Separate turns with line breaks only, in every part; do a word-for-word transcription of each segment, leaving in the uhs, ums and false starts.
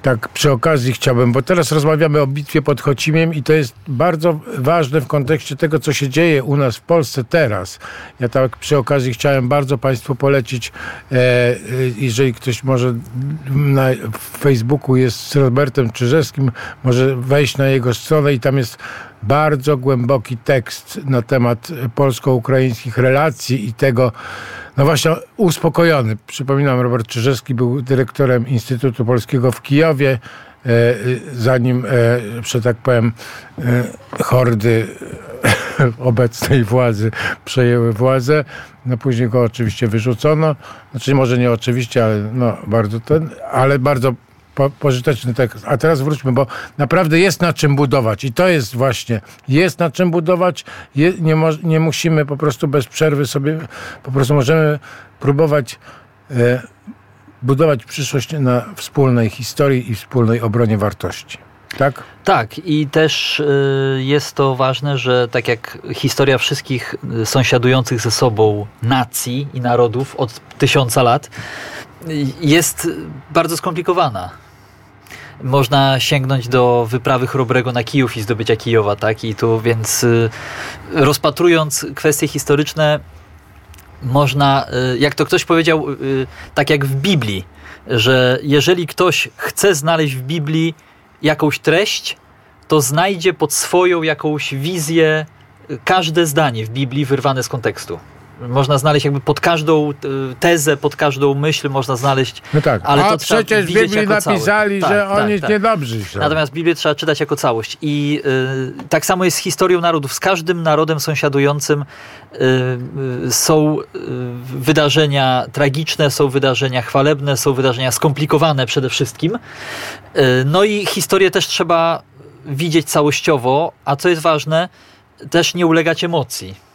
tak przy okazji chciałbym, bo teraz rozmawiamy o bitwie pod Chocimiem i to jest bardzo ważne w kontekście tego, co się dzieje u nas w Polsce teraz. Ja tak przy okazji chciałem bardzo Państwu polecić, e, jeżeli ktoś może na Facebooku jest z Robertem Czyżewskim, może wejść na jego stronę i tam jest bardzo głęboki tekst na temat polsko-ukraińskich relacji i tego, no właśnie uspokojony. Przypominam, Robert Czyżewski był dyrektorem Instytutu Polskiego w Kijowie, e, zanim, e, że tak powiem, e, hordy obecnej władzy przejęły władzę. No później go oczywiście wyrzucono. Znaczy może nie oczywiście, ale no bardzo ten, ale bardzo Po, pożyteczny tekst. A teraz wróćmy, bo naprawdę jest na czym budować i to jest właśnie, jest na czym budować, je, nie, mo, nie musimy po prostu bez przerwy sobie, po prostu możemy próbować e, budować przyszłość na wspólnej historii i wspólnej obronie wartości. Tak?
Tak, i też y, jest to ważne, że tak jak historia wszystkich sąsiadujących ze sobą nacji i narodów od tysiąca lat jest bardzo skomplikowana. Można sięgnąć do wyprawy Chrobrego na Kijów i zdobycia Kijowa, tak? I tu więc y, rozpatrując kwestie historyczne, można, y, jak to ktoś powiedział, y, tak jak w Biblii, że jeżeli ktoś chce znaleźć w Biblii jakąś treść, to znajdzie pod swoją jakąś wizję każde zdanie w Biblii wyrwane z kontekstu. Można znaleźć jakby pod każdą tezę, pod każdą myśl można znaleźć.
No tak.
Ale
A
to
przecież w Biblii napisali,
tak,
że
tak,
oni
tak.
niedobrzy są.
Natomiast Biblię trzeba czytać jako całość. I y, tak samo jest z historią narodów. Z każdym narodem sąsiadującym y, y, są y, wydarzenia tragiczne, są wydarzenia chwalebne, są wydarzenia skomplikowane przede wszystkim. Y, no i historię też trzeba widzieć całościowo, a co jest ważne, też nie ulegać emocji.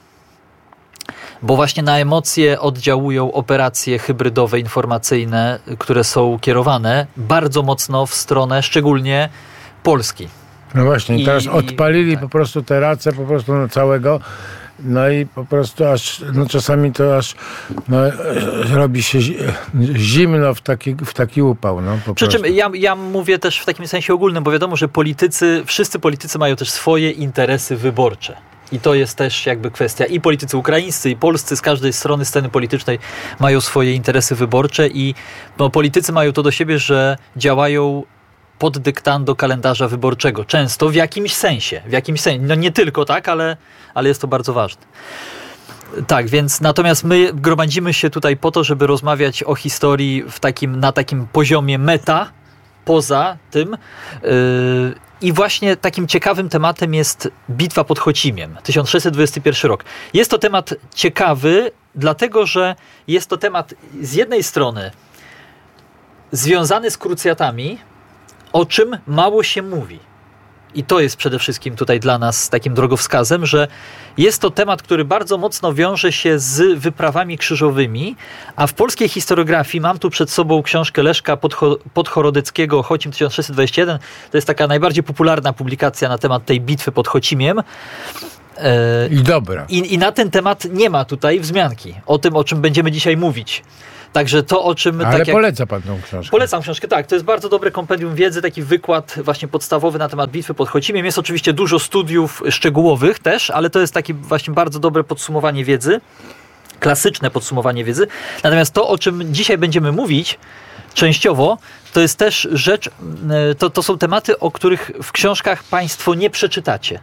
Bo właśnie na emocje oddziałują operacje hybrydowe, informacyjne, które są kierowane bardzo mocno w stronę szczególnie Polski.
No właśnie, i teraz
I,
odpalili
tak.
po prostu te race po prostu na całego, no i po prostu aż, no czasami to aż no, robi się zimno w taki, w taki upał. No, po
Przy
prostu.
czym ja, ja mówię też w takim sensie ogólnym, bo wiadomo, że politycy, wszyscy politycy mają też swoje interesy wyborcze. I to jest też jakby kwestia. I politycy ukraińscy, i polscy z każdej strony sceny politycznej mają swoje interesy wyborcze i no, politycy mają to do siebie, że działają pod dyktando kalendarza wyborczego. Często w jakimś sensie. W jakimś sensie. No nie tylko tak, ale, ale jest to bardzo ważne. Tak, więc natomiast my gromadzimy się tutaj po to, żeby rozmawiać o historii w takim, na takim poziomie meta, poza tym. Yy, I właśnie takim ciekawym tematem jest bitwa pod Chocimiem, tysiąc sześćset dwudziesty pierwszy rok. Jest to temat ciekawy, dlatego że jest to temat z jednej strony związany z krucjatami, o czym mało się mówi. I to jest przede wszystkim tutaj dla nas takim drogowskazem, że jest to temat, który bardzo mocno wiąże się z wyprawami krzyżowymi, a w polskiej historiografii, mam tu przed sobą książkę Leszka Podcho- Podchorodeckiego Chocim tysiąc sześćset dwadzieścia jeden, to jest taka najbardziej popularna publikacja na temat tej bitwy pod Chocimiem.
I dobra.
I, I na ten temat nie ma tutaj wzmianki o tym, o czym będziemy dzisiaj mówić. Także to, o czym...
Ale
tak jak,
poleca pan tą książkę.
Polecam książkę, tak. To jest bardzo dobre kompendium wiedzy, taki wykład właśnie podstawowy na temat bitwy pod Chocimiem. Jest oczywiście dużo studiów szczegółowych też, ale to jest takie właśnie bardzo dobre podsumowanie wiedzy, klasyczne podsumowanie wiedzy. Natomiast to, o czym dzisiaj będziemy mówić częściowo, to jest też rzecz, to, to są tematy, o których w książkach państwo nie przeczytacie.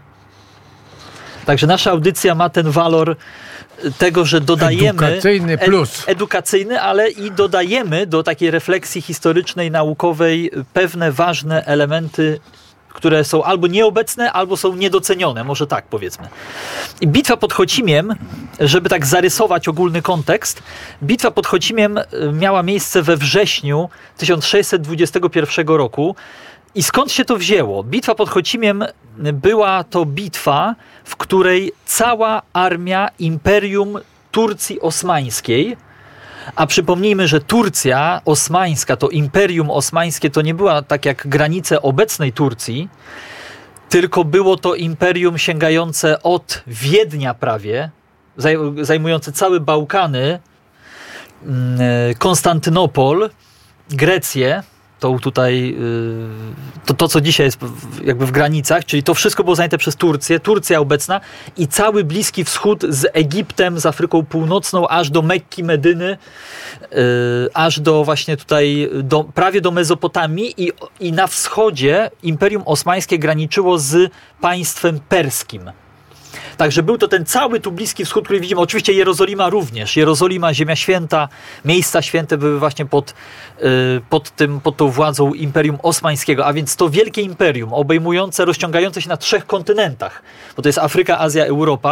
Także nasza audycja ma ten walor tego, że dodajemy...
Edukacyjny plus.
Ed, edukacyjny, ale i dodajemy do takiej refleksji historycznej, naukowej pewne ważne elementy, które są albo nieobecne, albo są niedocenione, może tak powiedzmy. I bitwa pod Chocimiem, żeby tak zarysować ogólny kontekst, bitwa pod Chocimiem miała miejsce we wrześniu tysiąc sześćset dwudziestego pierwszego roku. I skąd się to wzięło? Bitwa pod Chocimiem była to bitwa, w której cała armia Imperium Turcji Osmańskiej, a przypomnijmy, że Turcja Osmańska, to Imperium Osmańskie, to nie była tak jak granice obecnej Turcji, tylko było to imperium sięgające od Wiednia prawie, zajmujące całe Bałkany, Konstantynopol, Grecję, tą tutaj, to, to co dzisiaj jest jakby w granicach, czyli to wszystko było zajęte przez Turcję, Turcja obecna i cały Bliski Wschód z Egiptem, z Afryką Północną, aż do Mekki, Medyny, aż do właśnie tutaj, do, prawie do Mezopotamii i, i na wschodzie Imperium Osmańskie graniczyło z państwem perskim. Także był to ten cały tu Bliski Wschód, który widzimy. Oczywiście Jerozolima również. Jerozolima, Ziemia Święta, miejsca święte były właśnie pod, pod, tym, pod tą władzą Imperium Osmańskiego. A więc to wielkie imperium, obejmujące, rozciągające się na trzech kontynentach, bo to jest Afryka, Azja, Europa,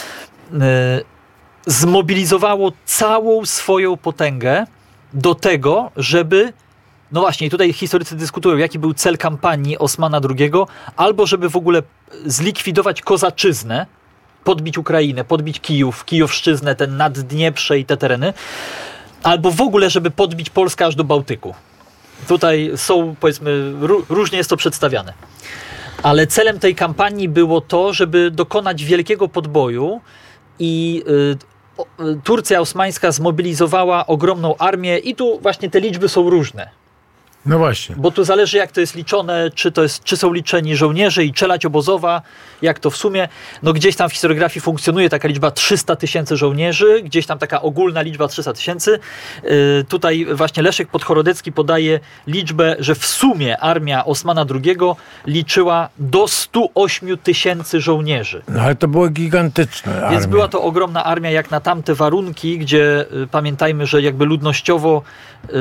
zmobilizowało całą swoją potęgę do tego, żeby... No właśnie, i tutaj historycy dyskutują, jaki był cel kampanii Osmana drugiego, albo żeby w ogóle zlikwidować kozaczyznę, podbić Ukrainę, podbić Kijów, Kijowszczyznę, ten Naddnieprze i te tereny, albo w ogóle, żeby podbić Polskę aż do Bałtyku. Tutaj są, powiedzmy, różnie jest to przedstawiane. Ale celem tej kampanii było to, żeby dokonać wielkiego podboju i y, Turcja osmańska zmobilizowała ogromną armię i tu właśnie te liczby są różne.
No właśnie.
Bo tu zależy, jak to jest liczone, czy to jest, czy są liczeni żołnierze i czelać obozowa, jak to w sumie. No gdzieś tam w historiografii funkcjonuje taka liczba trzysta tysięcy żołnierzy, gdzieś tam taka ogólna liczba trzysta tysięcy. Yy, tutaj właśnie Leszek Podchorodecki podaje liczbę, że w sumie armia Osmana drugiego liczyła do stu ośmiu tysięcy żołnierzy.
No ale to było gigantyczne armie.
Więc była to ogromna armia jak na tamte warunki, gdzie y, pamiętajmy, że jakby ludnościowo y,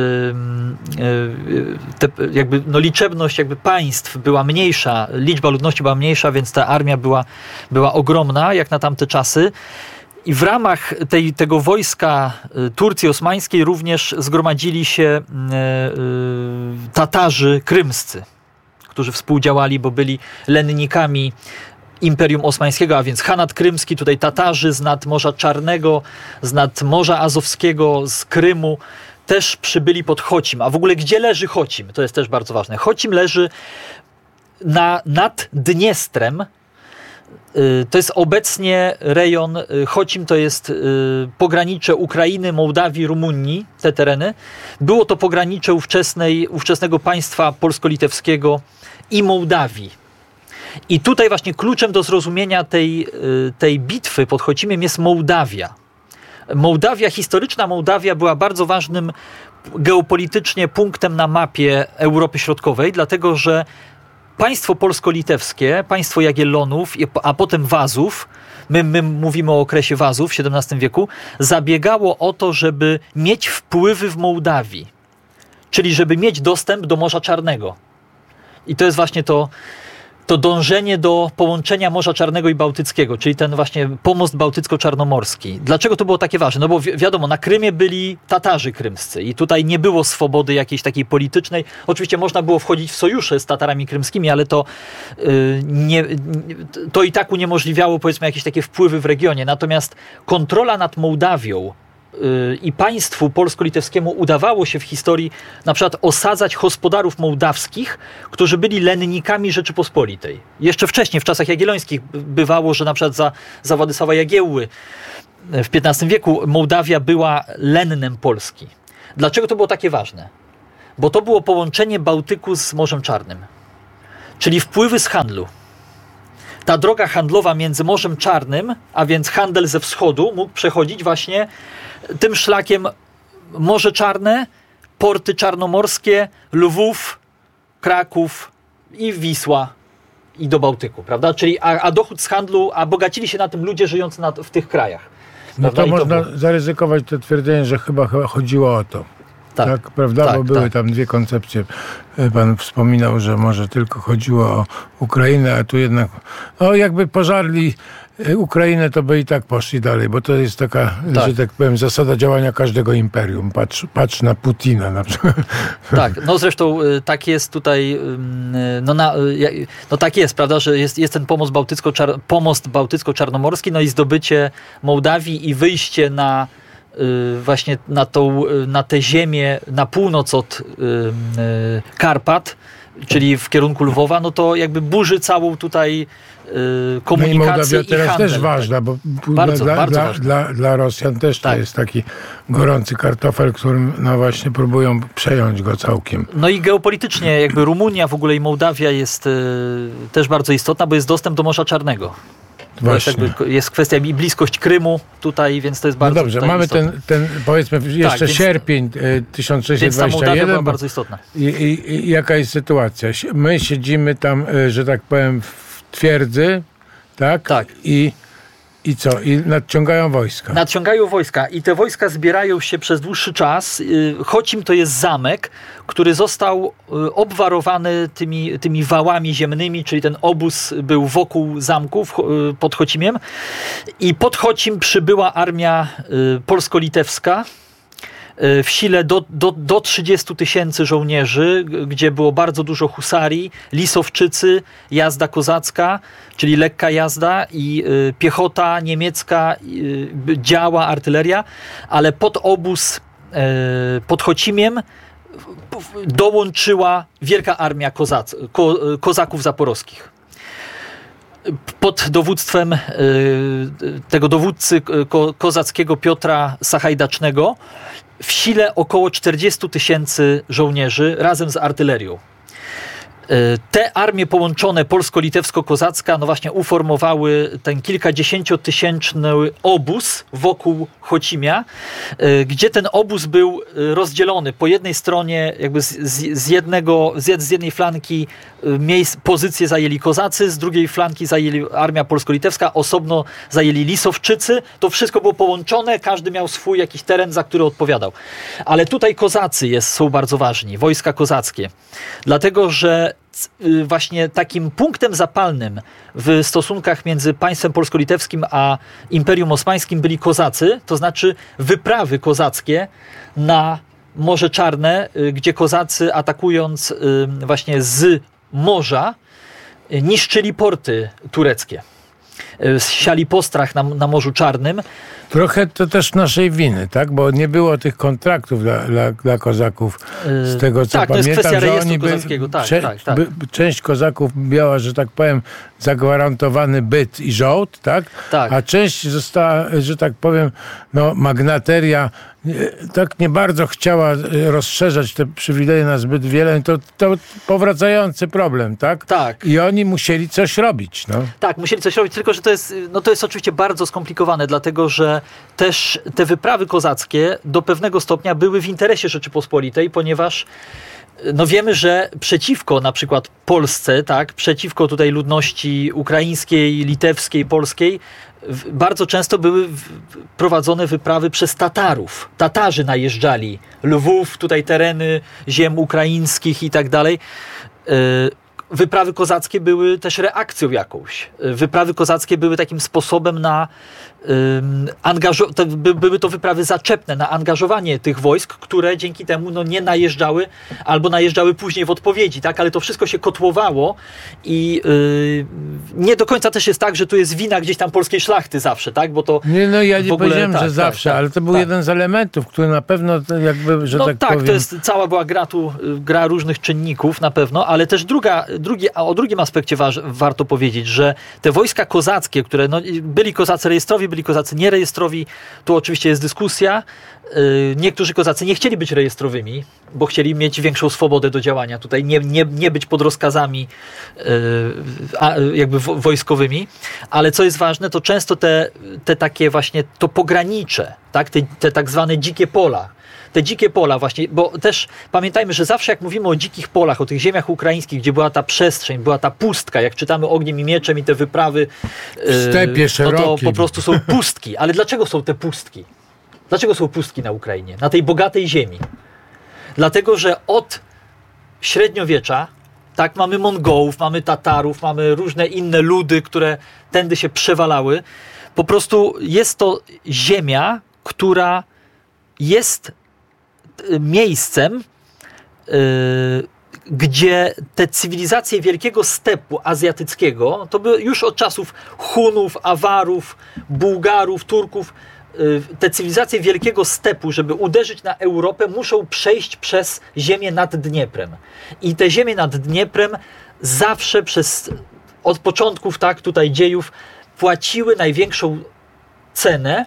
y, Te, jakby, no, liczebność jakby państw była mniejsza, liczba ludności była mniejsza, więc ta armia była, była ogromna jak na tamte czasy. I w ramach tej, tego wojska Turcji osmańskiej również zgromadzili się e, e, Tatarzy krymscy, którzy współdziałali, bo byli lennikami Imperium Osmańskiego, a więc Hanat Krymski, tutaj Tatarzy z nad Morza Czarnego, z nad Morza Azowskiego, z Krymu, też przybyli pod Chocim. A w ogóle gdzie leży Chocim? To jest też bardzo ważne. Chocim leży na, nad Dniestrem. To jest obecnie rejon, Chocim to jest pogranicze Ukrainy, Mołdawii, Rumunii, te tereny. Było to pogranicze ówczesnej, ówczesnego państwa polsko-litewskiego i Mołdawii. I tutaj właśnie kluczem do zrozumienia tej, tej bitwy pod Chocimiem jest Mołdawia. Mołdawia, historyczna Mołdawia była bardzo ważnym geopolitycznie punktem na mapie Europy Środkowej, dlatego że państwo polsko-litewskie, państwo Jagiellonów, a potem Wazów, my, my mówimy o okresie Wazów w siedemnastym wieku, zabiegało o to, żeby mieć wpływy w Mołdawii, czyli żeby mieć dostęp do Morza Czarnego. I to jest właśnie to, to dążenie do połączenia Morza Czarnego i Bałtyckiego, czyli ten właśnie pomost bałtycko-czarnomorski. Dlaczego to było takie ważne? No bo wi- wiadomo, na Krymie byli Tatarzy krymscy i tutaj nie było swobody jakiejś takiej politycznej. Oczywiście można było wchodzić w sojusze z Tatarami krymskimi, ale to, yy, nie, to i tak uniemożliwiało, powiedzmy, jakieś takie wpływy w regionie. Natomiast kontrola nad Mołdawią i państwu polsko-litewskiemu udawało się w historii na przykład osadzać gospodarów mołdawskich, którzy byli lennikami Rzeczypospolitej. Jeszcze wcześniej, w czasach jagiellońskich bywało, że na przykład za, za Władysława Jagiełły w piętnastym wieku Mołdawia była lennem Polski. Dlaczego to było takie ważne? Bo to było połączenie Bałtyku z Morzem Czarnym, czyli wpływy z handlu. Ta droga handlowa między Morzem Czarnym, a więc handel ze wschodu, mógł przechodzić właśnie tym szlakiem Morze Czarne, porty czarnomorskie, Lwów, Kraków i Wisła i do Bałtyku, prawda? Czyli a, a dochód z handlu, a bogacili się na tym ludzie żyjący na, w tych krajach.
No to
I
można
to
zaryzykować to twierdzenie, że chyba chodziło o to. Tak, tak prawda?
Tak,
bo były
tak.
tam dwie koncepcje. Pan wspominał, że może tylko chodziło o Ukrainę, a tu jednak no jakby pożarli Ukrainę, to by i tak poszli dalej, bo to jest taka, tak. że tak powiem, zasada działania każdego imperium. Patrz, patrz na Putina na przykład.
Tak, no zresztą tak jest tutaj, no, na, no tak jest, prawda, że jest, jest ten pomost bałtycko-czar, pomost bałtycko-czarnomorski, no i zdobycie Mołdawii i wyjście na właśnie na, tą, na tę ziemię na północ od Karpat, czyli w kierunku Lwowa, no to jakby burzy całą tutaj komunikację no i Mołdawia
i teraz
handel.
też ważna, bo
bardzo,
dla,
bardzo
dla,
ważna.
Dla, dla Rosjan też tak. To jest taki gorący kartofel, którym no właśnie próbują przejąć go całkiem.
No i geopolitycznie jakby Rumunia w ogóle i Mołdawia jest y, też bardzo istotna, bo jest dostęp do Morza Czarnego.
Właśnie.
Jest, jakby, jest kwestia i bliskość Krymu tutaj, więc to jest bardzo
No dobrze, mamy ten, ten powiedzmy jeszcze tak, sierpień tysiąc sześćset dwadzieścia jeden.
Więc ta była bardzo istotna.
I, i, I jaka jest sytuacja? My siedzimy tam, że tak powiem, w twierdzy, tak?
Tak.
I, i co? I nadciągają wojska.
Nadciągają wojska i te wojska zbierają się przez dłuższy czas. Chocim to jest zamek, który został obwarowany tymi, tymi wałami ziemnymi, czyli ten obóz był wokół zamku pod Chocimiem. I pod Chocim przybyła armia polsko-litewska w sile do, do, do trzydziestu tysięcy żołnierzy, gdzie było bardzo dużo husarii, lisowczycy, jazda kozacka, czyli lekka jazda i y, piechota niemiecka, y, działa artyleria, ale pod obóz y, pod Chocimiem dołączyła wielka armia kozac, ko, kozaków zaporowskich. Pod dowództwem y, tego dowódcy ko, kozackiego Piotra Sachajdacznego w sile około czterdziestu tysięcy żołnierzy razem z artylerią. Te armie połączone polsko-litewsko-kozacka no właśnie uformowały ten kilkadziesięciotysięczny obóz wokół Chocimia, gdzie ten obóz był rozdzielony. Po jednej stronie jakby z, z, jednego, z jednej flanki miejsc, pozycje zajęli kozacy, z drugiej flanki zajęli armia polsko-litewska, osobno zajęli lisowczycy. To wszystko było połączone, każdy miał swój jakiś teren, za który odpowiadał. Ale tutaj kozacy jest, są bardzo ważni, wojska kozackie. Dlatego, że właśnie takim punktem zapalnym w stosunkach między państwem polsko-litewskim a Imperium Osmańskim byli kozacy, to znaczy wyprawy kozackie na Morze Czarne, gdzie kozacy atakując właśnie z morza niszczyli porty tureckie. Siali postrach na, na Morzu Czarnym.
Trochę to też naszej winy, tak? Bo nie było tych kontraktów dla, dla, dla kozaków. Z tego co
tak,
pamiętam,
to jest kwestia
że
rejestru
oni by,
kozackiego. Tak,
cze,
tak, tak.
By, część kozaków miała, że tak powiem, zagwarantowany byt i żołd, tak?
tak?
A część została, że tak powiem, no magnateria tak nie bardzo chciała rozszerzać te przywileje na zbyt wiele, to, to powracający problem, tak?
Tak.
I oni musieli coś robić, no.
Tak, musieli coś robić, tylko że to jest, no to jest oczywiście bardzo skomplikowane, dlatego że też te wyprawy kozackie do pewnego stopnia były w interesie Rzeczypospolitej, ponieważ no wiemy, że przeciwko na przykład Polsce, tak, przeciwko tutaj ludności ukraińskiej, litewskiej, polskiej, bardzo często były prowadzone wyprawy przez Tatarów. Tatarzy najeżdżali. Lwów, tutaj tereny ziem ukraińskich i tak dalej. Wyprawy kozackie były też reakcją jakąś. Wyprawy kozackie były takim sposobem na um, angażo- to by, były to wyprawy zaczepne na angażowanie tych wojsk, które dzięki temu no, nie najeżdżały albo najeżdżały później w odpowiedzi, tak? Ale to wszystko się kotłowało i yy, nie do końca też jest tak, że tu jest wina gdzieś tam polskiej szlachty zawsze, tak? Bo to
nie, no ja nie
ogóle,
powiedziałem,
tak,
że
tak,
zawsze,
tak,
ale to był
tak.
jeden z elementów, który na pewno jakby, że
no
tak,
tak
powiem...
to jest cała była gra tu, gra różnych czynników na pewno, ale też druga Drugi, a o drugim aspekcie waż, warto powiedzieć, że te wojska kozackie, które no, byli kozacy rejestrowi, byli kozacy nierejestrowi, tu oczywiście jest dyskusja. Yy, niektórzy kozacy nie chcieli być rejestrowymi, bo chcieli mieć większą swobodę do działania tutaj, nie, nie, nie być pod rozkazami yy, a, jakby wo, wojskowymi, ale co jest ważne, to często te, te takie właśnie to pogranicze, tak? te, te tak zwane dzikie pola, te dzikie pola właśnie, bo też pamiętajmy, że zawsze jak mówimy o dzikich polach, o tych ziemiach ukraińskich, gdzie była ta przestrzeń, była ta pustka, jak czytamy Ogniem i Mieczem i te wyprawy,
w stepie
no to po prostu są pustki. Ale dlaczego są te pustki? Dlaczego są pustki na Ukrainie? Na tej bogatej ziemi? Dlatego, że od średniowiecza tak, mamy Mongołów, mamy Tatarów, mamy różne inne ludy, które tędy się przewalały. Po prostu jest to ziemia, która jest miejscem, yy, gdzie te cywilizacje wielkiego stepu azjatyckiego, to by już od czasów Hunów, Awarów, Bułgarów, Turków, te cywilizacje Wielkiego Stepu, żeby uderzyć na Europę, muszą przejść przez ziemię nad Dnieprem. I te ziemie nad Dnieprem zawsze przez, od początków, tak, tutaj dziejów, płaciły największą cenę,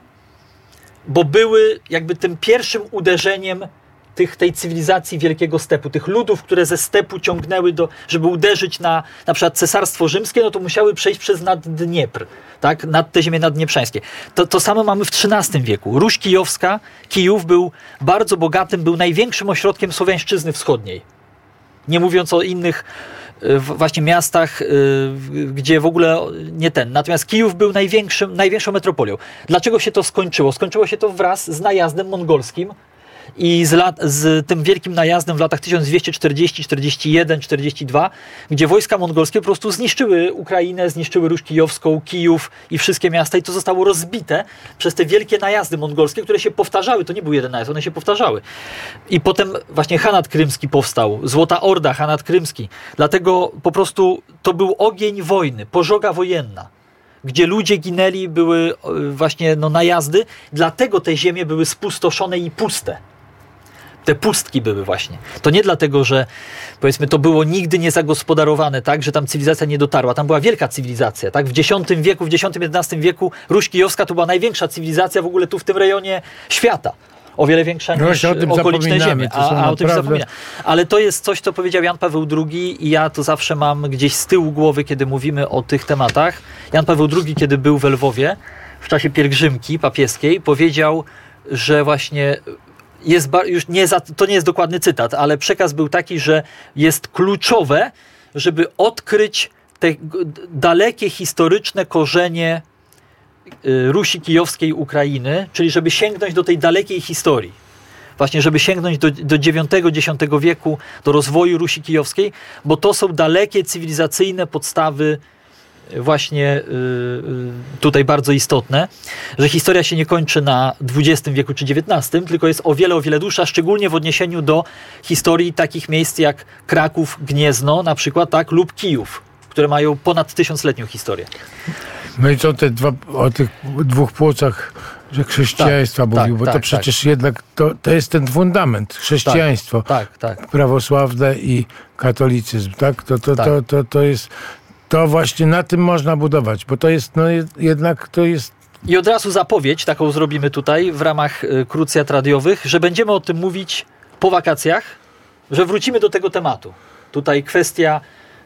bo były jakby tym pierwszym uderzeniem tych, tej cywilizacji Wielkiego Stepu, tych ludów, które ze stepu ciągnęły do, żeby uderzyć na na przykład Cesarstwo Rzymskie, no to musiały przejść przez Naddniepr, tak, nad te ziemie naddnieprzańskie. To, to samo mamy w trzynastym wieku. Ruś Kijowska, Kijów był bardzo bogatym, był największym ośrodkiem Słowiańszczyzny Wschodniej. Nie mówiąc o innych właśnie miastach, gdzie w ogóle nie ten. Natomiast Kijów był największym, największą metropolią. Dlaczego się to skończyło? Skończyło się to wraz z najazdem mongolskim i z, lat, z tym wielkim najazdem w latach tysiąc dwieście czterdziesty, czterdziesty jeden, czterdziesty dwa, gdzie wojska mongolskie po prostu zniszczyły Ukrainę, zniszczyły Ruś Kijowską, Kijów i wszystkie miasta i to zostało rozbite przez te wielkie najazdy mongolskie, które się powtarzały. To nie był jeden najazd, one się powtarzały. I potem właśnie Hanat Krymski powstał, Złota Orda, Hanat Krymski. Dlatego po prostu to był ogień wojny, pożoga wojenna, gdzie ludzie ginęli, były właśnie no, najazdy, dlatego te ziemie były spustoszone i puste. Te pustki były właśnie. To nie dlatego, że powiedzmy to było nigdy nie zagospodarowane, tak, że tam cywilizacja nie dotarła. Tam była wielka cywilizacja, tak? W dziesiątym wieku, w dziesiątym jedenastym wieku Ruś Kijowska to była największa cywilizacja w ogóle tu w tym rejonie świata. O wiele większa
no
niż okoliczne ziemie. A, a naprawdę... o tym się zapomina. Ale to jest coś, co powiedział Jan Paweł drugi i ja to zawsze mam gdzieś z tyłu głowy, kiedy mówimy o tych tematach. Jan Paweł drugi, kiedy był w Lwowie w czasie pielgrzymki papieskiej, powiedział, że właśnie jest, już nie za, to nie jest dokładny cytat, ale przekaz był taki, że jest kluczowe, żeby odkryć te dalekie historyczne korzenie Rusi Kijowskiej Ukrainy, czyli żeby sięgnąć do tej dalekiej historii. Właśnie, żeby sięgnąć do, do dziewiątego, dziesiątego wieku, do rozwoju Rusi Kijowskiej, bo to są dalekie cywilizacyjne podstawy właśnie yy, tutaj bardzo istotne, że historia się nie kończy na dwudziestym wieku czy dziewiętnastym, tylko jest o wiele, o wiele dłuższa, szczególnie w odniesieniu do historii takich miejsc jak Kraków, Gniezno na przykład, tak, lub Kijów, które mają ponad tysiącletnią historię.
No i co te dwa, o tych dwóch płocach, że chrześcijaństwa tak, mówił, tak, bo tak, to przecież tak. jednak to, to jest ten fundament, chrześcijaństwo,
tak, tak, tak.
prawosławne i katolicyzm, tak? To, to,
tak.
To, to, to jest, to właśnie na tym można budować, bo to jest, no jednak to jest...
I od razu zapowiedź taką zrobimy tutaj w ramach y, krucjat radiowych, że będziemy o tym mówić po wakacjach, że wrócimy do tego tematu. Tutaj kwestia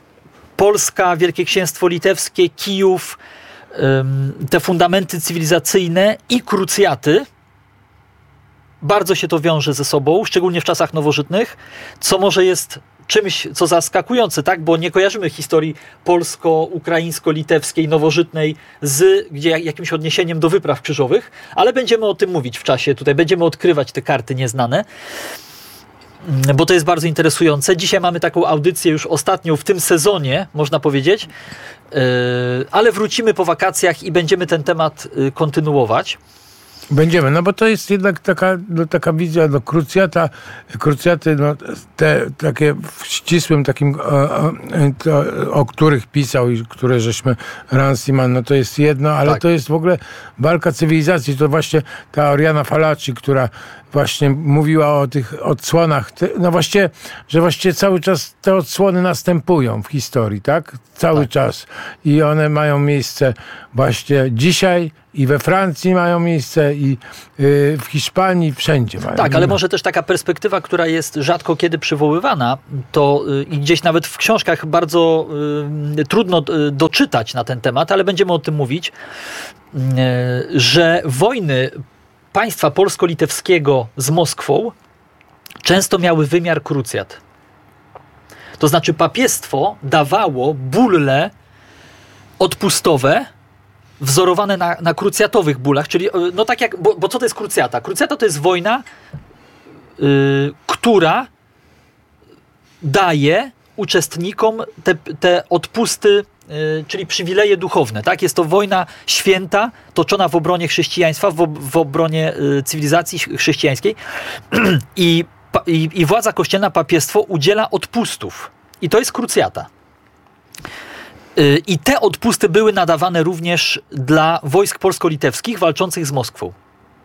Polska, Wielkie Księstwo Litewskie, Kijów, te fundamenty cywilizacyjne i krucjaty. Bardzo się to wiąże ze sobą, szczególnie w czasach nowożytnych, co może jest czymś, co zaskakujące, tak? Bo nie kojarzymy historii polsko-ukraińsko-litewskiej, nowożytnej z gdzie, jakimś odniesieniem do wypraw krzyżowych, ale będziemy o tym mówić w czasie, tutaj będziemy odkrywać te karty nieznane, bo to jest bardzo interesujące. Dzisiaj mamy taką audycję już ostatnią w tym sezonie, można powiedzieć, yy, ale wrócimy po wakacjach i będziemy ten temat yy, kontynuować.
Będziemy, no bo to jest jednak taka, no, taka wizja, no krucjata, krucjaty, no te takie w ścisłym takim, o, o, to, o których pisał i które żeśmy Ranciman, no to jest jedno, ale tak. To jest w ogóle walka cywilizacji, to właśnie ta Oriana Fallaci, która właśnie mówiła o tych odsłonach, no właściwie, że właściwie cały czas te odsłony następują w historii, tak? Cały tak. czas. I one mają miejsce właśnie dzisiaj i we Francji mają miejsce i yy, w Hiszpanii, wszędzie mają.
Tak, ale może też taka perspektywa, która jest rzadko kiedy przywoływana, to yy, i gdzieś nawet w książkach bardzo yy, trudno yy, doczytać na ten temat, ale będziemy o tym mówić, yy, że wojny państwa polsko-litewskiego z Moskwą często miały wymiar krucjat. To znaczy papiestwo dawało bulle odpustowe wzorowane na, na krucjatowych bólach, czyli no tak jak, bo, bo co to jest krucjata? Krucjata to jest wojna, yy, która daje uczestnikom te, te odpusty, yy, czyli przywileje duchowne. Tak? Jest to wojna święta, toczona w obronie chrześcijaństwa, w, w obronie yy, cywilizacji chrześcijańskiej i, i, i władza kościelna, papiestwo udziela odpustów. I to jest krucjata. I te odpusty były nadawane również dla wojsk polsko-litewskich walczących z Moskwą.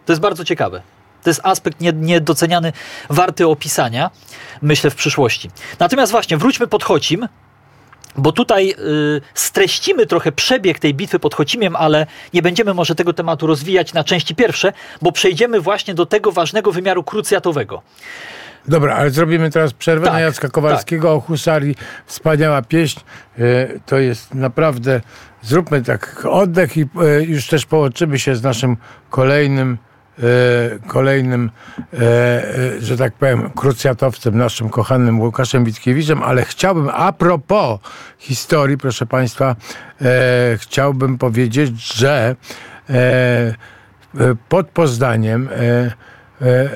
To jest bardzo ciekawe. To jest aspekt niedoceniany, warty opisania, myślę, w przyszłości. Natomiast właśnie, wróćmy pod Chocim, bo tutaj y, streścimy trochę przebieg tej bitwy pod Chocimiem, ale nie będziemy może tego tematu rozwijać na części pierwsze, bo przejdziemy właśnie do tego ważnego wymiaru krucjatowego.
Dobra, ale zrobimy teraz przerwę
tak,
na Jacka Kowalskiego tak. o husarii. Wspaniała pieśń. Y, to jest naprawdę... Zróbmy tak oddech i y, już też połączymy się z naszym kolejnym E, kolejnym, e, e, że tak powiem, krucjatowcem, naszym kochanym Łukaszem Witkiewiczem, ale chciałbym, a propos historii, proszę Państwa, e, chciałbym powiedzieć, że e, pod Poznaniem e, e, e,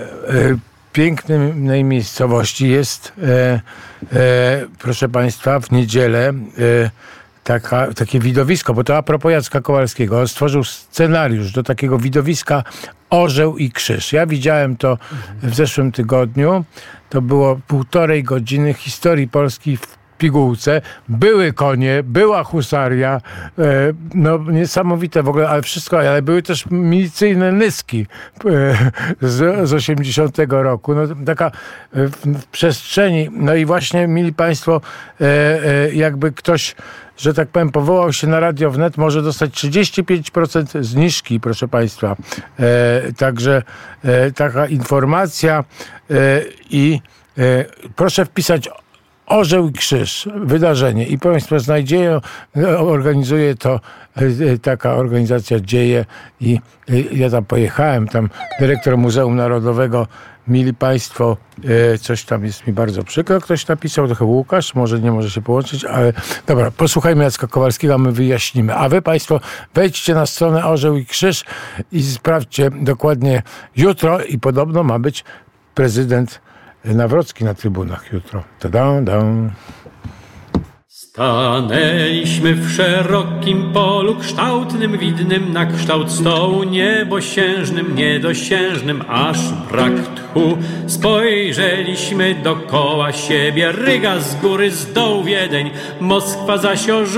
pięknej miejscowości jest, e, e, proszę Państwa, w niedzielę e, Taka, takie widowisko, bo to a propos Jacka Kowalskiego, on stworzył scenariusz do takiego widowiska Orzeł i Krzyż. Ja widziałem to w zeszłym tygodniu. To było półtorej godziny historii Polski w pigułce. Były konie, była husaria, e, no niesamowite w ogóle, ale wszystko, ale były też milicyjne nyski e, z, z osiemdziesiątego roku. No, taka e, w, w przestrzeni. No i właśnie, mili Państwo, e, e, jakby ktoś, że tak powiem, powołał się na Radio Wnet, może dostać trzydzieści pięć procent zniżki, proszę Państwa. E, także e, taka informacja e, i e, proszę wpisać Orzeł i Krzyż, wydarzenie. I Państwo znajdzie, organizuje to taka organizacja Dzieje i ja tam pojechałem, tam dyrektor Muzeum Narodowego, mili Państwo, coś tam jest mi bardzo przykro, ktoś napisał, trochę Łukasz, może nie może się połączyć, ale dobra, posłuchajmy Jacka Kowalskiego, a my wyjaśnimy. A wy Państwo wejdźcie na stronę Orzeł i Krzyż i sprawdźcie dokładnie jutro i podobno ma być prezydent Nawrocki na trybunach jutro. Ta-da-da.
Stanęliśmy w szerokim polu, kształtnym, widnym, na kształt stołu, niebosiężnym, niedosiężnym, aż brak tchu. Spojrzeliśmy dokoła siebie, Ryga z góry, z dołu Wiedeń, Moskwa zaś